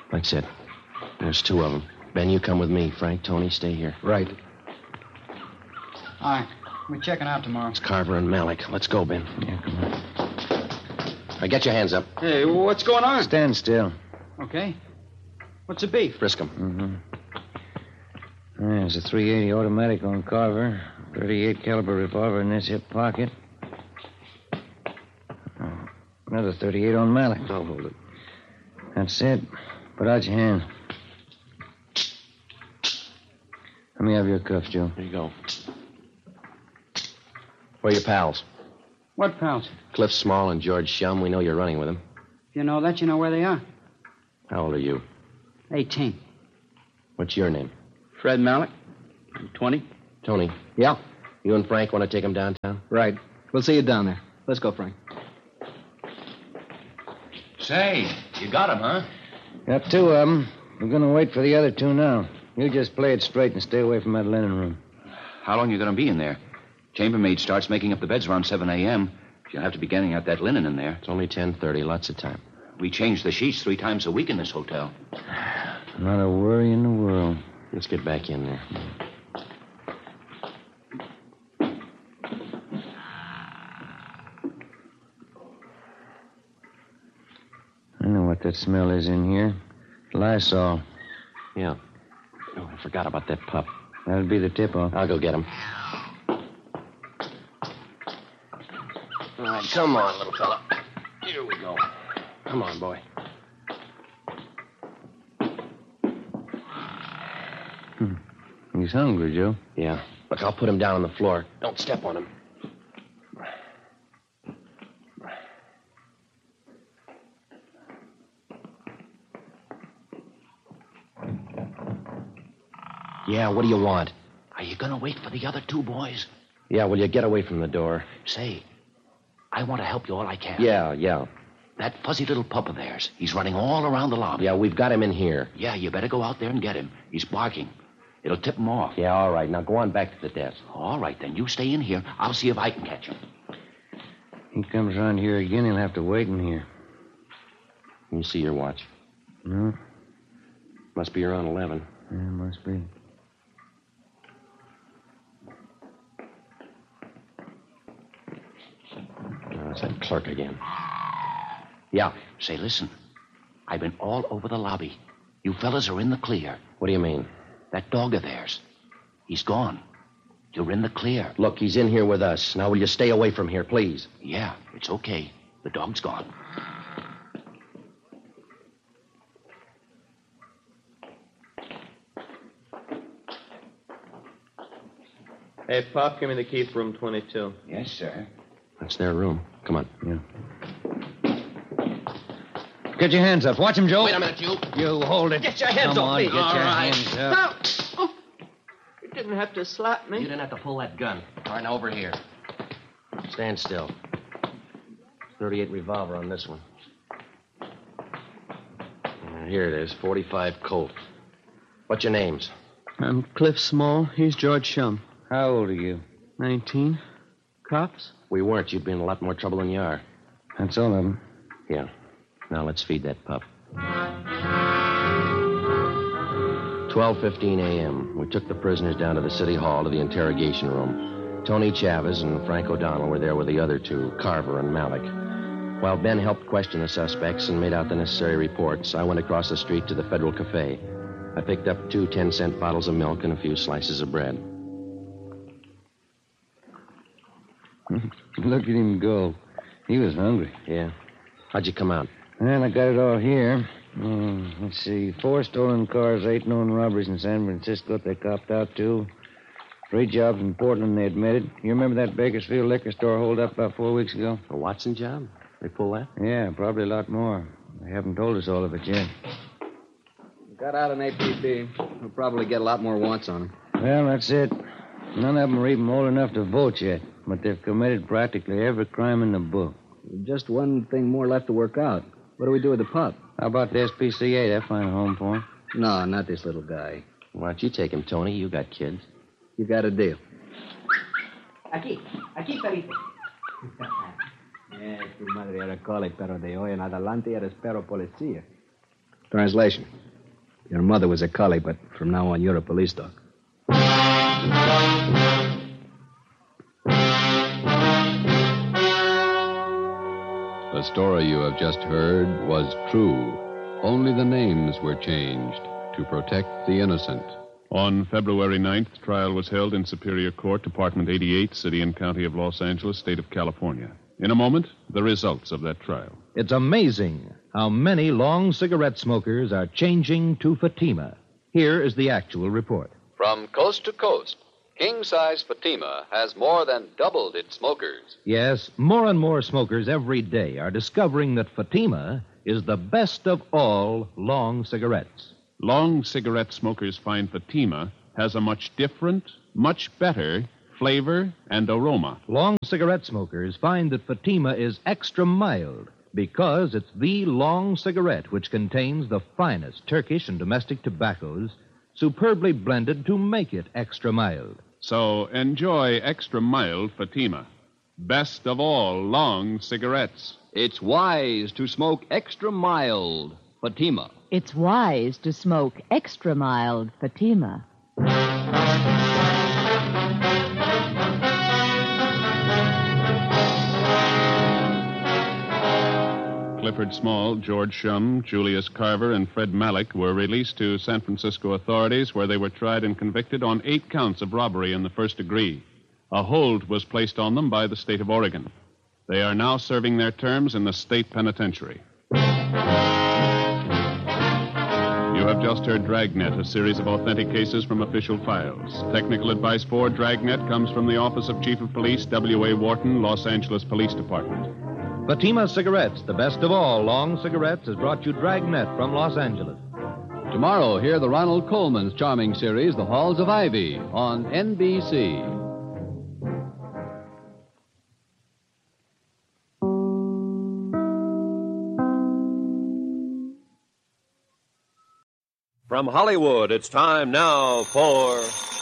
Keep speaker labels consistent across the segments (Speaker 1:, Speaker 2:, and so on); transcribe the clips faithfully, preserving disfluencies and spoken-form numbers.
Speaker 1: That's it. There's two of them. Ben, you come with me. Frank, Tony, stay here.
Speaker 2: Right.
Speaker 3: All right. We're checking out tomorrow.
Speaker 1: It's Carver and Malik. Let's go, Ben.
Speaker 2: Yeah, come on.
Speaker 1: All right, get your hands up.
Speaker 3: Hey, what's going on?
Speaker 2: Stand still.
Speaker 3: Okay. What's the beef?
Speaker 1: Frisk 'em.
Speaker 2: Mm-hmm. There's a three eighty automatic on Carver. thirty-eight caliber revolver in this hip pocket. Oh, another thirty-eight on Malik.
Speaker 1: I'll hold it.
Speaker 2: That's it. Put out your hand. Let me have your cuffs, Joe.
Speaker 1: Here you go. Where are your pals?
Speaker 3: What pals?
Speaker 1: Cliff Small and George Shum. We know you're running with them.
Speaker 3: If you know that, you know where they are.
Speaker 1: How old are you?
Speaker 3: eighteen.
Speaker 1: What's your name?
Speaker 3: Fred Malik. I'm twenty.
Speaker 1: Tony.
Speaker 4: Yeah,
Speaker 1: You and Frank want to take them downtown?
Speaker 4: right. We'll see you down there. Let's go, Frank.
Speaker 5: Say, you got him, huh?
Speaker 2: Got two of them. We're going to wait for the other two now. You just play it straight and stay away from that linen room.
Speaker 5: How long you going to be in there? Chambermaid starts making up the beds around seven a.m. She'll have to be getting out that linen in there.
Speaker 1: It's only ten thirty. Lots of time.
Speaker 5: We change the sheets three times a week in this hotel.
Speaker 2: Not a worry in the world.
Speaker 1: Let's get back in there.
Speaker 2: I know what that smell is in here. Lysol.
Speaker 1: Yeah. Oh, I forgot about that pup.
Speaker 2: That'll be the tip-off.
Speaker 1: I'll go get him. All right, come on, little fella. Here we go. Come on, boy.
Speaker 2: Hmm. He's hungry, Joe.
Speaker 1: Yeah. Look, I'll put him down on the floor. Don't step on him. Yeah, what do you want?
Speaker 5: Are you going to wait for the other two boys?
Speaker 1: Yeah, will you get away from the door?
Speaker 5: Say, I want to help you all I can.
Speaker 1: Yeah, yeah.
Speaker 5: That fuzzy little pup of theirs, he's running all around the lobby.
Speaker 1: Yeah, we've got him in here.
Speaker 5: Yeah, you better go out there and get him. He's barking. It'll tip him off.
Speaker 1: Yeah, all right. Now go on back to the desk.
Speaker 5: All right, then. You stay in here. I'll see if I can catch him.
Speaker 2: He comes around here again, he'll have to wait in here.
Speaker 1: Can you see your watch?
Speaker 2: No?
Speaker 1: Must be around eleven.
Speaker 2: Yeah, must be.
Speaker 1: Oh, it's that clerk again. Yeah.
Speaker 5: Say, listen. I've been all over the lobby. You fellas are in the clear.
Speaker 1: What do you mean?
Speaker 5: That dog of theirs. He's gone. You're in the clear.
Speaker 1: Look, he's in here with us. Now, will you stay away from here, please?
Speaker 5: Yeah, it's okay. The dog's gone.
Speaker 6: Hey, Pop, give me the key for room twenty-two.
Speaker 5: Yes, sir.
Speaker 1: That's their room. Come on.
Speaker 2: Yeah. Get your hands up. Watch him, Joe.
Speaker 1: Wait a minute, you.
Speaker 2: You hold it.
Speaker 6: Get your hands
Speaker 2: Come
Speaker 6: off
Speaker 2: on,
Speaker 6: me.
Speaker 2: Get
Speaker 6: All
Speaker 2: your
Speaker 6: right.
Speaker 2: hands up.
Speaker 6: No. Oh, you didn't have to slap me.
Speaker 1: You didn't have to pull that gun. All right, now over here. Stand still. thirty-eight revolver on this one. Uh, here it is, forty-five Colt. What's your names?
Speaker 4: I'm Cliff Small. He's George Shum.
Speaker 2: How old are you?
Speaker 4: nineteen. Cops?
Speaker 1: We weren't. You'd be in a lot more trouble than you are.
Speaker 2: That's all of them.
Speaker 1: Yeah. Now let's feed that pup. twelve fifteen a.m. We took the prisoners down to the city hall to the interrogation room. Tony Chavez and Frank O'Donnell were there with the other two, Carver and Malik. While Ben helped question the suspects and made out the necessary reports, I went across the street to the Federal Cafe. I picked up two ten-cent bottles of milk and a few slices of bread.
Speaker 2: Look at him go. He was hungry.
Speaker 1: Yeah. How'd you come out?
Speaker 2: Well, I got it all here. Uh, let's see. Four stolen cars, eight known robberies in San Francisco they copped out to. Three jobs in Portland they admitted. You remember that Bakersfield liquor store hold up about four weeks ago?
Speaker 1: A Watson job? They pull that?
Speaker 2: Yeah, probably a lot more. They haven't told us all of it yet.
Speaker 4: Got out an A P B. We'll probably get a lot more wants on him.
Speaker 2: Well, that's it. None of them are even old enough to vote yet, but they've committed practically every crime in the book.
Speaker 4: Just one thing more left to work out. What do we do with the pup?
Speaker 2: How about the S P C A? They'll find a home for him.
Speaker 4: No, not this little guy.
Speaker 1: Why don't you take him, Tony? You got kids.
Speaker 4: You got a deal.
Speaker 7: Aquí, aquí, perrito.
Speaker 4: Eh, tu madre era cole, pero de hoy en adelante eres perro policía. Translation. Your mother was a collie, but from now on, you're a police dog.
Speaker 8: The story you have just heard was true. Only the names were changed to protect the innocent.
Speaker 9: On February ninth, trial was held in Superior Court, Department eighty-eight, City and County of Los Angeles, State of California. In a moment, the results of that trial.
Speaker 10: It's amazing how many long cigarette smokers are changing to Fatima. Here is the actual report.
Speaker 11: From coast to coast, king-size Fatima has more than doubled its smokers.
Speaker 10: Yes, more and more smokers every day are discovering that Fatima is the best of all long cigarettes.
Speaker 9: Long cigarette smokers find Fatima has a much different, much better flavor and aroma.
Speaker 10: Long cigarette smokers find that Fatima is extra mild because it's the long cigarette which contains the finest Turkish and domestic tobaccos superbly blended to make it extra mild.
Speaker 9: So enjoy extra mild Fatima. Best of all long cigarettes.
Speaker 11: It's wise to smoke extra mild Fatima.
Speaker 12: It's wise to smoke extra mild Fatima.
Speaker 9: Clifford Small, George Shum, Julius Carver, and Fred Malik were released to San Francisco authorities where they were tried and convicted on eight counts of robbery in the first degree. A hold was placed on them by the state of Oregon. They are now serving their terms in the state penitentiary. You have just heard Dragnet, a series of authentic cases from official files. Technical advice for Dragnet comes from the Office of Chief of Police, W A. Wharton, Los Angeles Police Department.
Speaker 10: Fatima Cigarettes, the best of all long cigarettes, has brought you Dragnet from Los Angeles.
Speaker 11: Tomorrow, hear the Ronald Coleman's charming series, The Halls of Ivy, on N B C.
Speaker 13: From Hollywood, it's time now for...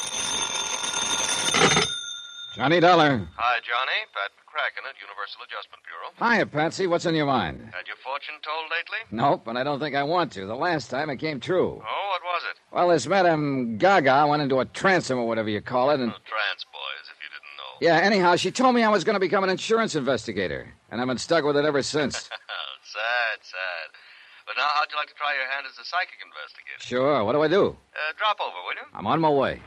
Speaker 4: Johnny Dollar.
Speaker 14: Hi, Johnny. Pat McCracken at Universal Adjustment Bureau.
Speaker 4: Hiya, Patsy. What's on your mind?
Speaker 14: Had your fortune told lately?
Speaker 4: Nope, and I don't think I want to. The last time it came true.
Speaker 14: Oh, what was it?
Speaker 4: Well, this Madame Gaga went into a transom or whatever you call it, and...
Speaker 14: Oh, trance boys, if you didn't know.
Speaker 4: Yeah, anyhow, she told me I was going to become an insurance investigator, and I've been stuck with it ever since.
Speaker 14: Sad, sad. But now, how'd you like to try your hand as a psychic investigator?
Speaker 4: Sure. What do I do?
Speaker 14: Uh, drop over, will you?
Speaker 4: I'm on my way.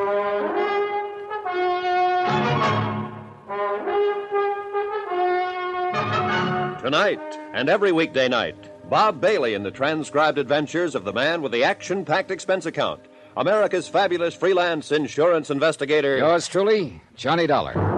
Speaker 13: Tonight and every weekday night, Bob Bailey in the transcribed adventures of the man with the action-packed expense account, America's fabulous freelance insurance investigator.
Speaker 4: Yours truly, Johnny Dollar.